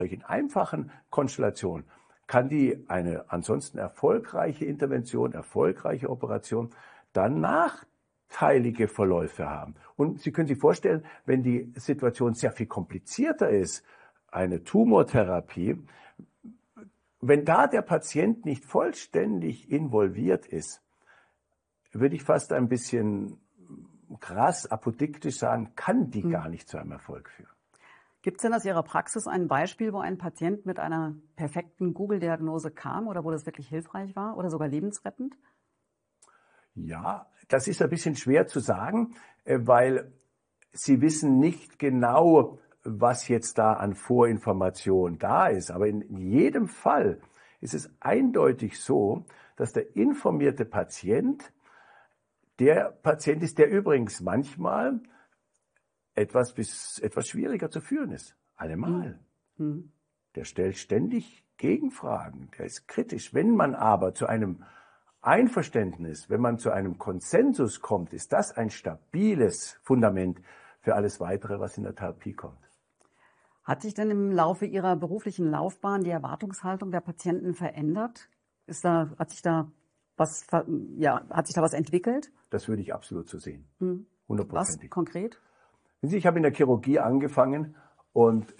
solchen einfachen Konstellationen kann die eine ansonsten erfolgreiche Intervention, erfolgreiche Operation dann nachteilige Verläufe haben. Und Sie können sich vorstellen, wenn die Situation sehr viel komplizierter ist, eine Tumortherapie, wenn da der Patient nicht vollständig involviert ist, würde ich fast ein bisschen krass apodiktisch sagen, kann die gar nicht zu einem Erfolg führen. Gibt es denn aus Ihrer Praxis ein Beispiel, wo ein Patient mit einer perfekten Google-Diagnose kam oder wo das wirklich hilfreich war oder sogar lebensrettend? Ja, das ist ein bisschen schwer zu sagen, weil Sie wissen nicht genau, was jetzt da an Vorinformation da ist. Aber in jedem Fall ist es eindeutig so, dass der informierte Patient der Patient ist, der übrigens manchmal etwas schwieriger zu führen ist. Allemal. Mhm. Der stellt ständig Gegenfragen, der ist kritisch. Wenn man aber zu einem Einverständnis, wenn man zu einem Konsensus kommt, ist das ein stabiles Fundament für alles Weitere, was in der Therapie kommt. Hat sich denn im Laufe Ihrer beruflichen Laufbahn die Erwartungshaltung der Patienten verändert? Hat sich da was entwickelt? Das würde ich absolut so sehen. 100%. Was konkret? Ich habe in der Chirurgie angefangen und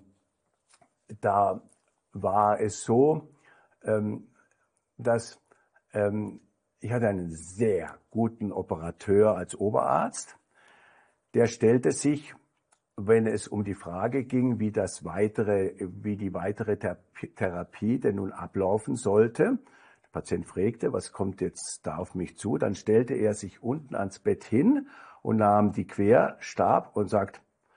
da war es so, dass ich hatte einen sehr guten Operateur als Oberarzt. Der stellte sich, wenn es um die Frage ging, wie die weitere Therapie denn nun ablaufen sollte. Der Patient fragte, was kommt jetzt da auf mich zu? Dann stellte er sich unten ans Bett hin und nahm die Querstab und sagt,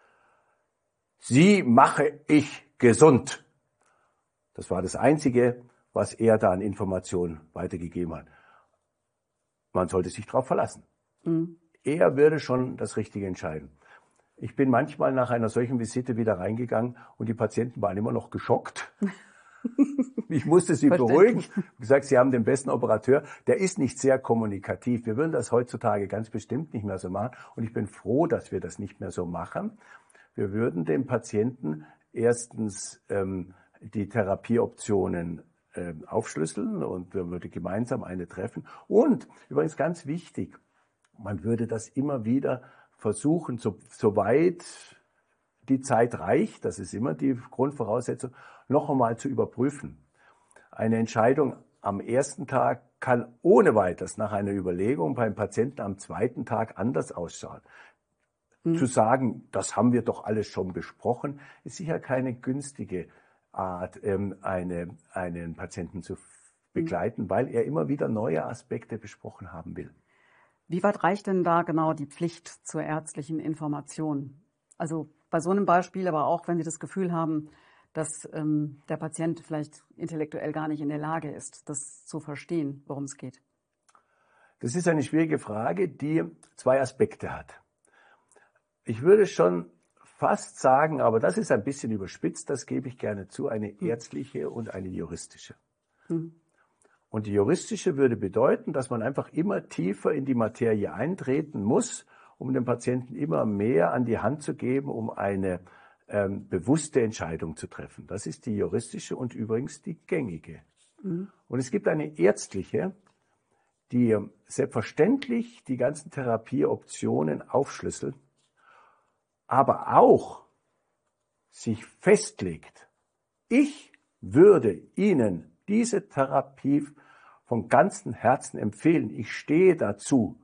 Sie mache ich gesund. Das war das Einzige, was er da an Informationen weitergegeben hat. Man sollte sich darauf verlassen. Er würde schon das Richtige entscheiden. Ich bin manchmal nach einer solchen Visite wieder reingegangen und die Patienten waren immer noch geschockt. Ich musste sie beruhigen. Ich habe gesagt, Sie haben den besten Operateur. Der ist nicht sehr kommunikativ. Wir würden das heutzutage ganz bestimmt nicht mehr so machen. Und ich bin froh, dass wir das nicht mehr so machen. Wir würden dem Patienten erstens die Therapieoptionen aufschlüsseln und wir würden gemeinsam eine treffen. Und übrigens ganz wichtig, man würde das immer wieder versuchen, soweit die Zeit reicht, das ist immer die Grundvoraussetzung, noch einmal zu überprüfen. Eine Entscheidung am ersten Tag kann ohne weiteres nach einer Überlegung beim Patienten am zweiten Tag anders ausschauen. Zu sagen, das haben wir doch alles schon besprochen, ist sicher keine günstige Art, einen Patienten zu begleiten, weil er immer wieder neue Aspekte besprochen haben will. Wie weit reicht denn da genau die Pflicht zur ärztlichen Information? Also bei so einem Beispiel, aber auch wenn Sie das Gefühl haben, dass der Patient vielleicht intellektuell gar nicht in der Lage ist, das zu verstehen, worum es geht. Das ist eine schwierige Frage, die zwei Aspekte hat. Ich würde schon fast sagen, aber das ist ein bisschen überspitzt, das gebe ich gerne zu, eine ärztliche und eine juristische. Und die juristische würde bedeuten, dass man einfach immer tiefer in die Materie eintreten muss, um dem Patienten immer mehr an die Hand zu geben, um eine bewusste Entscheidung zu treffen. Das ist die juristische und übrigens die gängige. Und es gibt eine ärztliche, die selbstverständlich die ganzen Therapieoptionen aufschlüsselt, aber auch sich festlegt, ich würde Ihnen diese Therapie von ganzem Herzen empfehlen. Ich stehe dazu.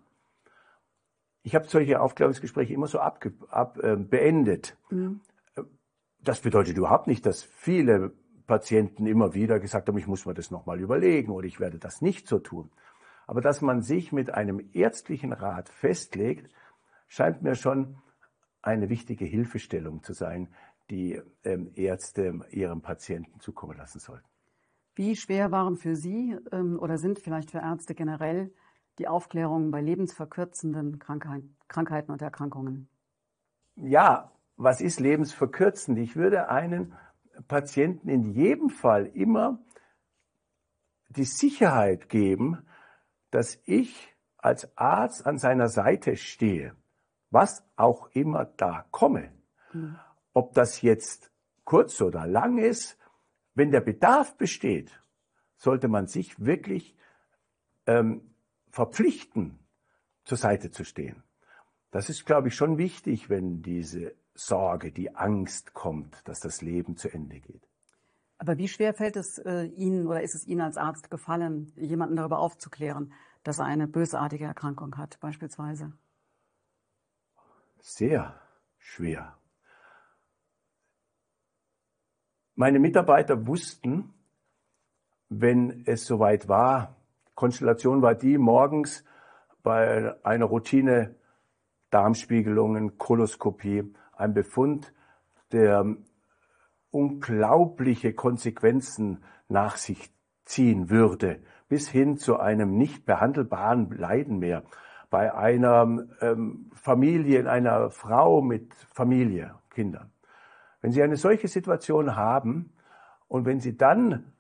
Ich habe solche Aufklärungsgespräche immer so beendet. Das bedeutet überhaupt nicht, dass viele Patienten immer wieder gesagt haben, ich muss mir das nochmal überlegen oder ich werde das nicht so tun. Aber dass man sich mit einem ärztlichen Rat festlegt, scheint mir schon eine wichtige Hilfestellung zu sein, die Ärzte ihrem Patienten zukommen lassen sollten. Wie schwer waren für Sie oder sind vielleicht für Ärzte generell die Aufklärung bei lebensverkürzenden Krankheiten und Erkrankungen? Ja, was ist lebensverkürzend? Ich würde einen Patienten in jedem Fall immer die Sicherheit geben, dass ich als Arzt an seiner Seite stehe, was auch immer da komme. Ob das jetzt kurz oder lang ist, wenn der Bedarf besteht, sollte man sich wirklich verpflichten, zur Seite zu stehen. Das ist, glaube ich, schon wichtig, wenn diese Sorge, die Angst kommt, dass das Leben zu Ende geht. Aber wie schwer fällt es Ihnen oder ist es Ihnen als Arzt gefallen, jemanden darüber aufzuklären, dass er eine bösartige Erkrankung hat, beispielsweise? Sehr schwer. Meine Mitarbeiter wussten, wenn es soweit war, Konstellation war die, morgens bei einer Routine Darmspiegelungen, Koloskopie, ein Befund, der unglaubliche Konsequenzen nach sich ziehen würde, bis hin zu einem nicht behandelbaren Leiden mehr. Bei einer Familie, einer Frau mit Familie, Kindern. Wenn Sie eine solche Situation haben und wenn Sie dann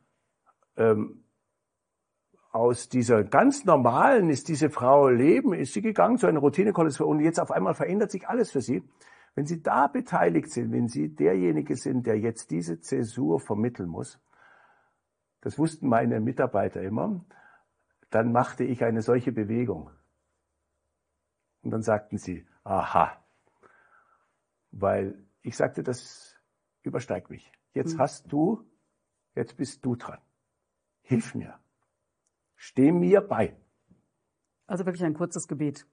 aus dieser ganz normalen, ist diese Frau leben, ist sie gegangen zu einer Routinekontrolle und jetzt auf einmal verändert sich alles für sie. Wenn Sie da beteiligt sind, wenn Sie derjenige sind, der jetzt diese Zäsur vermitteln muss, das wussten meine Mitarbeiter immer, dann machte ich eine solche Bewegung. Und dann sagten sie, aha, weil ich sagte, das übersteigt mich. Jetzt jetzt bist du dran. Hilf mir. Steh mir bei. Also wirklich ein kurzes Gebet.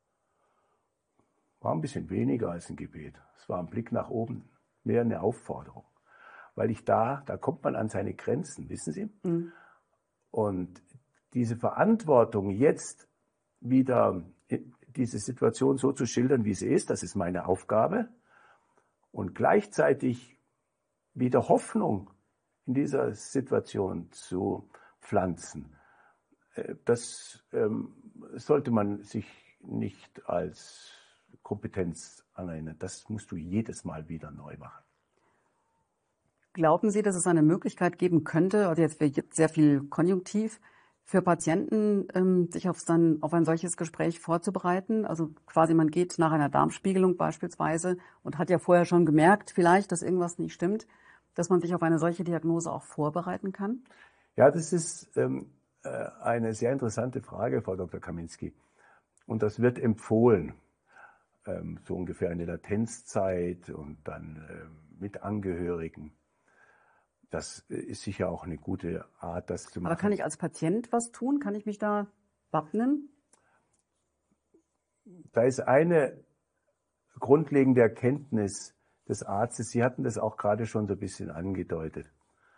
War ein bisschen weniger als ein Gebet. Es war ein Blick nach oben, mehr eine Aufforderung. Weil da kommt man an seine Grenzen, wissen Sie? Mhm. Und diese Verantwortung, jetzt wieder diese Situation so zu schildern, wie sie ist, das ist meine Aufgabe. Und gleichzeitig wieder Hoffnung in dieser Situation zu pflanzen. Das sollte man sich nicht als Kompetenz aneignen. Das musst du jedes Mal wieder neu machen. Glauben Sie, dass es eine Möglichkeit geben könnte, also jetzt wird sehr viel Konjunktiv, für Patienten, sich auf ein solches Gespräch vorzubereiten? Also quasi man geht nach einer Darmspiegelung beispielsweise und hat ja vorher schon gemerkt vielleicht, dass irgendwas nicht stimmt, dass man sich auf eine solche Diagnose auch vorbereiten kann? Ja, das ist eine sehr interessante Frage, Frau Dr. Kaminski. Und das wird empfohlen. So ungefähr eine Latenzzeit und dann mit Angehörigen. Das ist sicher auch eine gute Art, das zu machen. Aber kann ich als Patient was tun? Kann ich mich da wappnen? Da ist eine grundlegende Erkenntnis des Arztes. Sie hatten das auch gerade schon so ein bisschen angedeutet.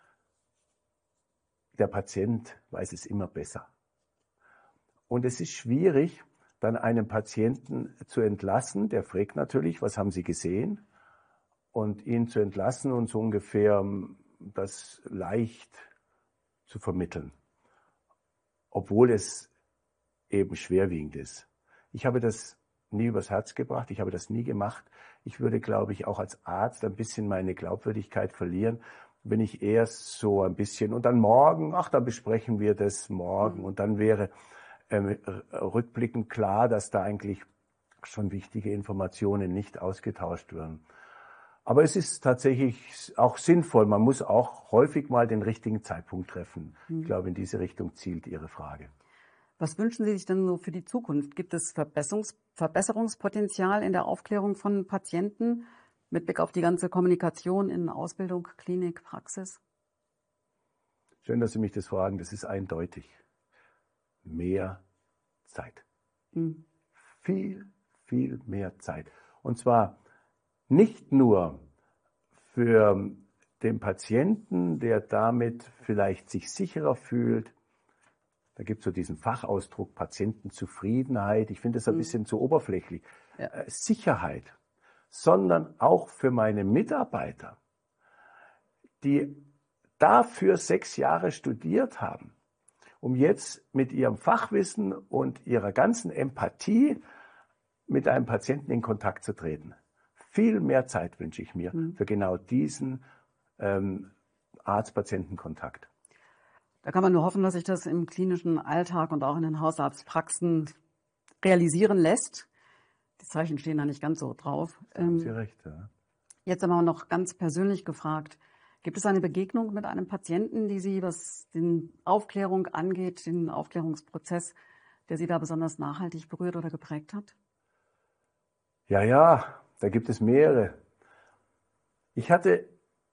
Der Patient weiß es immer besser. Und es ist schwierig, dann einen Patienten zu entlassen. Der fragt natürlich, was haben Sie gesehen? Und ihn zu entlassen und so ungefähr das leicht zu vermitteln, obwohl es eben schwerwiegend ist. Ich habe das nie übers Herz gebracht, ich habe das nie gemacht. Ich würde, glaube ich, auch als Arzt ein bisschen meine Glaubwürdigkeit verlieren, wenn ich erst so ein bisschen und dann morgen, dann besprechen wir das morgen und dann wäre rückblickend klar, dass da eigentlich schon wichtige Informationen nicht ausgetauscht werden. Aber es ist tatsächlich auch sinnvoll. Man muss auch häufig mal den richtigen Zeitpunkt treffen. Ich glaube, in diese Richtung zielt Ihre Frage. Was wünschen Sie sich denn so für die Zukunft? Gibt es Verbesserungspotenzial in der Aufklärung von Patienten mit Blick auf die ganze Kommunikation in Ausbildung, Klinik, Praxis? Schön, dass Sie mich das fragen. Das ist eindeutig. Mehr Zeit. Viel, viel mehr Zeit. Und zwar nicht nur für den Patienten, der damit vielleicht sich sicherer fühlt. Da gibt es so diesen Fachausdruck Patientenzufriedenheit. Ich finde das ein bisschen zu oberflächlich. Ja. Sicherheit, sondern auch für meine Mitarbeiter, die dafür 6 Jahre studiert haben, um jetzt mit ihrem Fachwissen und ihrer ganzen Empathie mit einem Patienten in Kontakt zu treten. Viel mehr Zeit wünsche ich mir für genau diesen Arzt-Patienten-Kontakt. Da kann man nur hoffen, dass sich das im klinischen Alltag und auch in den Hausarztpraxen realisieren lässt. Die Zeichen stehen da nicht ganz so drauf. Haben Sie recht, ja. Jetzt aber noch ganz persönlich gefragt. Gibt es eine Begegnung mit einem Patienten, die Sie, was den Aufklärung angeht, den Aufklärungsprozess, der Sie da besonders nachhaltig berührt oder geprägt hat? Ja, da gibt es mehrere. Ich hatte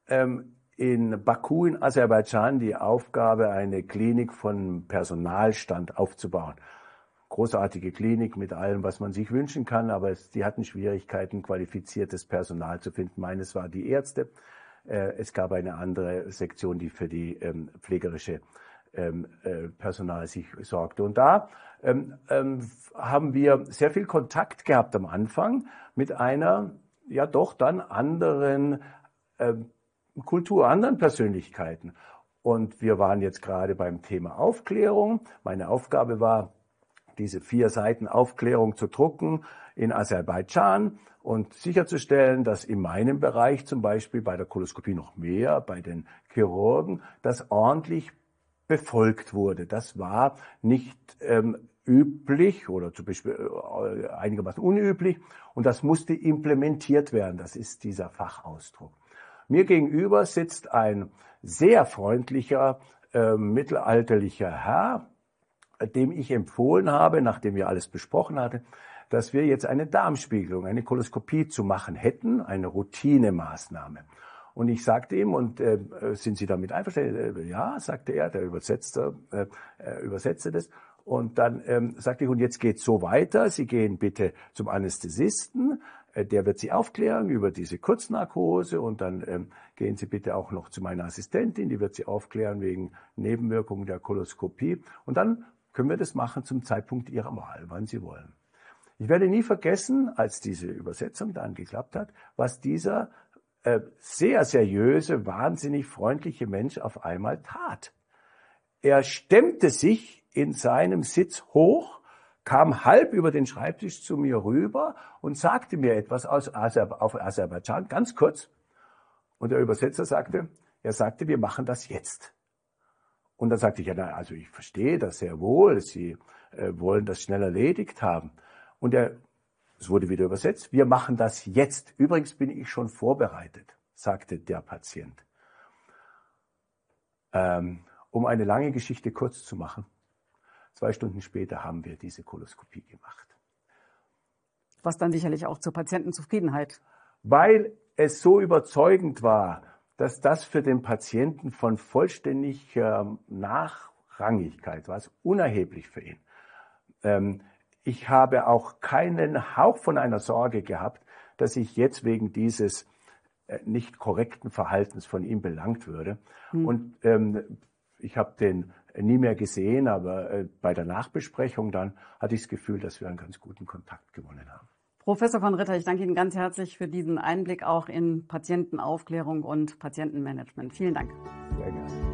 in Baku in Aserbaidschan die Aufgabe, eine Klinik von Personalstand aufzubauen. Großartige Klinik mit allem, was man sich wünschen kann, aber die hatten Schwierigkeiten, qualifiziertes Personal zu finden. Meines war die Ärzte. Es gab eine andere Sektion, die für die pflegerische Personal sich sorgte. Und da haben wir sehr viel Kontakt gehabt am Anfang mit einer ja doch dann anderen Kultur, anderen Persönlichkeiten. Und wir waren jetzt gerade beim Thema Aufklärung. Meine Aufgabe war, diese 4 Seiten Aufklärung zu drucken in Aserbaidschan und sicherzustellen, dass in meinem Bereich, zum Beispiel bei der Koloskopie noch mehr, bei den Chirurgen, das ordentlich befolgt wurde. Das war nicht üblich oder zum Beispiel einigermaßen unüblich und das musste implementiert werden. Das ist dieser Fachausdruck. Mir gegenüber sitzt ein sehr freundlicher, mittelalterlicher Herr, dem ich empfohlen habe, nachdem wir alles besprochen hatten, dass wir jetzt eine Darmspiegelung, eine Koloskopie zu machen hätten, eine Routinemaßnahme. Und ich sagte ihm, und sind Sie damit einverstanden? Ja, sagte er, der übersetzte das. Und dann sagte ich, und jetzt geht's so weiter, Sie gehen bitte zum Anästhesisten, der wird Sie aufklären über diese Kurznarkose und dann gehen Sie bitte auch noch zu meiner Assistentin, die wird Sie aufklären wegen Nebenwirkungen der Koloskopie. Und dann können wir das machen zum Zeitpunkt Ihrer Wahl, wann Sie wollen. Ich werde nie vergessen, als diese Übersetzung dann geklappt hat, was dieser sehr seriöse, wahnsinnig freundliche Mensch auf einmal tat. Er stemmte sich in seinem Sitz hoch, kam halb über den Schreibtisch zu mir rüber und sagte mir etwas auf Aserbaidschan, ganz kurz. Und der Übersetzer sagte, wir machen das jetzt. Und dann sagte ich, ja, also ich verstehe das sehr wohl, Sie wollen das schnell erledigt haben. Und es wurde wieder übersetzt, wir machen das jetzt. Übrigens bin ich schon vorbereitet, sagte der Patient. Um eine lange Geschichte kurz zu machen, 2 Stunden später haben wir diese Koloskopie gemacht. Was dann sicherlich auch zur Patientenzufriedenheit. Weil es so überzeugend war, dass das für den Patienten von vollständiger Nachrangigkeit war, es unerheblich für ihn. Ich habe auch keinen Hauch von einer Sorge gehabt, dass ich jetzt wegen dieses nicht korrekten Verhaltens von ihm belangt würde. Und ich habe den nie mehr gesehen, aber bei der Nachbesprechung dann hatte ich das Gefühl, dass wir einen ganz guten Kontakt gewonnen haben. Professor von Ritter, ich danke Ihnen ganz herzlich für diesen Einblick auch in Patientenaufklärung und Patientenmanagement. Vielen Dank. Sehr gerne.